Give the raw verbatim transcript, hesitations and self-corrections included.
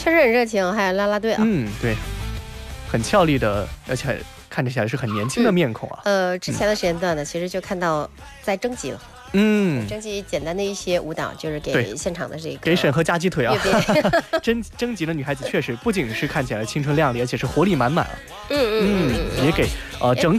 确实很热情，还有啦啦队啊。 嗯，对，很俏丽的，而且看着起来是很年轻的面孔啊。 嗯、呃，之前的时间段呢，其实就看到在征集了。 嗯， 征集简单的一些舞蹈，就是给现场的这个给审核夹鸡腿啊。征征集的女孩子确实不仅是看起来青春靓丽，而且是活力满满啊。 嗯嗯嗯， 嗯，也给呃整。